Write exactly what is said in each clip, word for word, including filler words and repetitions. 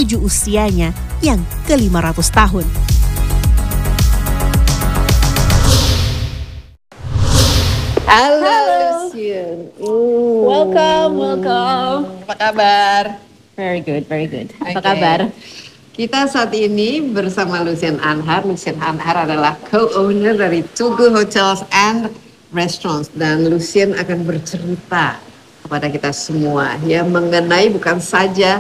menuju usianya yang ke lima ratus tahun. Halo, Halo. Lucien. Mm. Welcome, welcome. Apa kabar? Very good, very good. Apa okay. kabar? Kita saat ini bersama Lucien Anhar. Lucien Anhar adalah co-owner dari Tugu Hotels and Restaurants, dan Lucien akan bercerita kepada kita semua ya mengenai bukan saja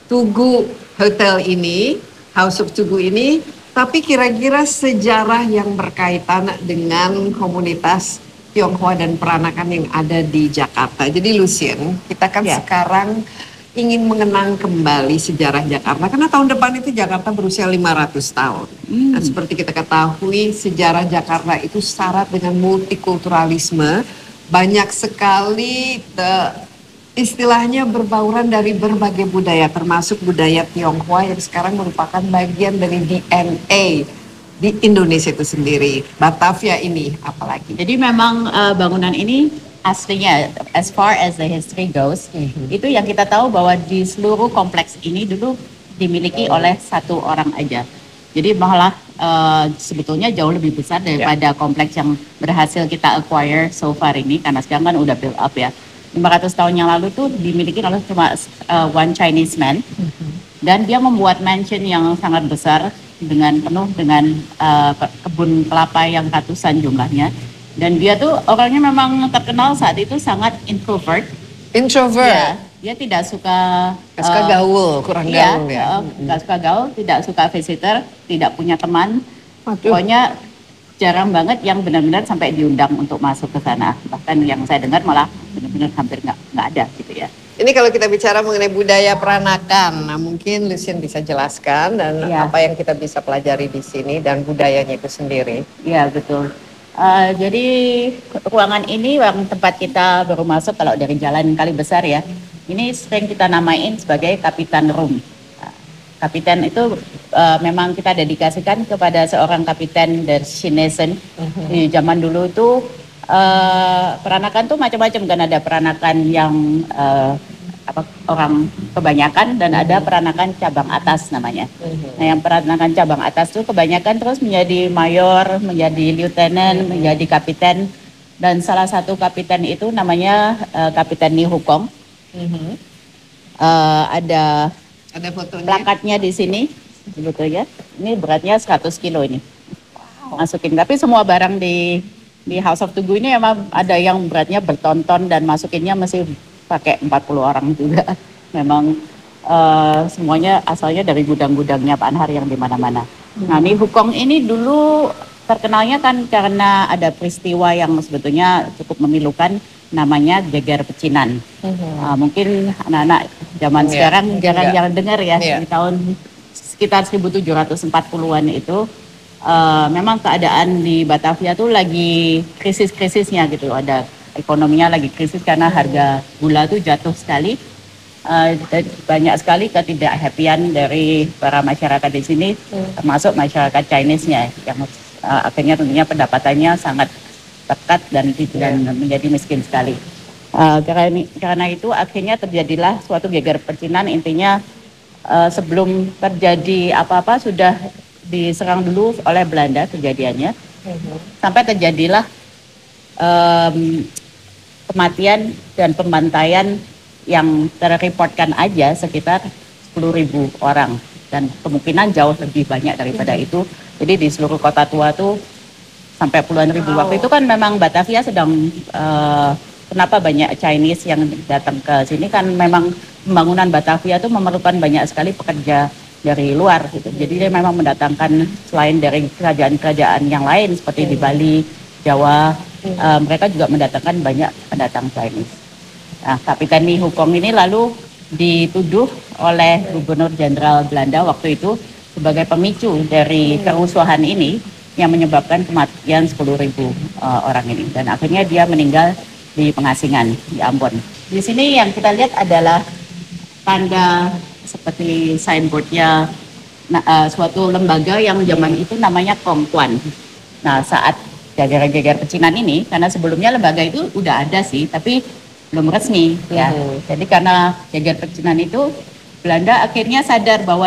Tugu Hotel ini, House of Tugu ini, tapi kira-kira sejarah yang berkaitan dengan komunitas Tionghoa dan peranakan yang ada di Jakarta. Jadi Lucien, kita kan ya. sekarang ingin mengenang kembali sejarah Jakarta, karena tahun depan itu Jakarta berusia lima ratus tahun. Hmm. Dan seperti kita ketahui, sejarah Jakarta itu syarat dengan multikulturalisme, banyak sekali the, istilahnya berbauran dari berbagai budaya, termasuk budaya Tionghoa yang sekarang merupakan bagian dari D N A di Indonesia itu sendiri. Batavia ini apalagi. Jadi memang uh, bangunan ini aslinya, as far as the history goes, mm-hmm. itu yang kita tahu bahwa di seluruh kompleks ini dulu dimiliki oh. oleh satu orang aja. Jadi malah uh, sebetulnya jauh lebih besar daripada yeah. kompleks yang berhasil kita acquire so far ini, karena sekarang kan udah build up ya. lima ratus tahun yang lalu tuh dimiliki oleh cuma uh, one Chinese man, mm-hmm. dan dia membuat mansion yang sangat besar dengan penuh dengan uh, kebun kelapa yang ratusan jumlahnya. Dan dia tuh orangnya memang terkenal saat itu sangat introvert. Introvert? Ya, dia tidak suka... Gak suka uh, gaul, kurang iya, gaul ya? Uh, gak suka gaul, tidak suka visitor, tidak punya teman. Waduh. Pokoknya jarang banget yang benar-benar sampai diundang untuk masuk ke sana. Bahkan yang saya dengar malah benar-benar hampir nggak nggak ada gitu ya. Ini kalau kita bicara mengenai budaya peranakan, nah mungkin Lucien bisa jelaskan dan ya. apa yang kita bisa pelajari di sini dan budayanya itu sendiri. Iya betul. Uh, jadi ruangan ini yang tempat kita baru masuk kalau dari jalan Kali Besar ya. Ini sering kita namain sebagai Kapitan Room. Uh, Kapitan itu uh, memang kita dedikasikan kepada seorang kapiten dari Shinesen. Uh-huh. Di zaman dulu itu uh, peranakan tuh macam-macam, kan ada peranakan yang uh, apa orang kebanyakan dan uh-huh. ada peranakan cabang atas namanya. Uh-huh. Nah, yang peranakan cabang atas tuh kebanyakan terus menjadi mayor, menjadi lieutenant, uh-huh. menjadi kapiten, dan salah satu kapiten itu namanya uh, Kapiten Ni Hukong. Uh-huh. Uh, ada ada fotonya. Plakatnya di sini sebetulnya. Ini beratnya seratus kilo ini. Wow. Masukin, tapi semua barang di di House of Tugu ini emang ada yang beratnya berton-ton dan masukinnya masih pakai empat puluh orang juga. Memang uh, semuanya asalnya dari gudang-gudangnya Pak Anhar yang di mana-mana. Hmm. Nah, Ni Hukong ini dulu terkenalnya kan karena ada peristiwa yang sebetulnya cukup memilukan, namanya Geger Pecinan. Hmm. Uh, mungkin anak-anak zaman yeah. sekarang jarang-jarang dengar ya. Yeah. Di tahun sekitar seribu tujuh ratus empat puluhan itu uh, memang keadaan di Batavia tuh lagi krisis-krisisnya gitu. Ada ekonominya lagi krisis karena harga gula tuh jatuh sekali. Uh, banyak sekali ketidakhappyan dari para masyarakat di sini, hmm. termasuk masyarakat Chinese-nya yang uh, akhirnya tentunya pendapatannya sangat tekat dan, dan yeah. menjadi miskin sekali. Uh, karena, karena itu akhirnya terjadilah suatu geger pecinan. Intinya uh, sebelum terjadi apa-apa sudah diserang dulu oleh Belanda kejadiannya, hmm. sampai terjadilah um, kematian dan pembantaian yang terreportkan aja sekitar sepuluh ribu orang, dan kemungkinan jauh lebih banyak daripada hmm. itu. Jadi di seluruh kota tua tuh sampai puluhan ribu. Wow. Waktu itu kan memang Batavia sedang uh, kenapa banyak Chinese yang datang ke sini, kan memang pembangunan Batavia tuh memerlukan banyak sekali pekerja dari luar gitu. Jadi dia memang mendatangkan selain dari kerajaan-kerajaan yang lain seperti hmm. di Bali, Jawa, uh, mereka juga mendatangkan banyak pendatang Chinese. Nah, Kapiten Ni Hukong ini lalu dituduh oleh Gubernur Jenderal Belanda waktu itu sebagai pemicu dari kerusuhan ini yang menyebabkan kematian sepuluh ribu uh, orang ini, dan akhirnya dia meninggal di pengasingan di Ambon. Di sini yang kita lihat adalah tanda seperti signboardnya nah, uh, suatu lembaga yang zaman itu namanya Kongtuan. Nah, saat geger-geger pecinan ini, karena sebelumnya lembaga itu udah ada sih, tapi belum resmi ya. Mm-hmm. Jadi karena geger pecinan itu, Belanda akhirnya sadar bahwa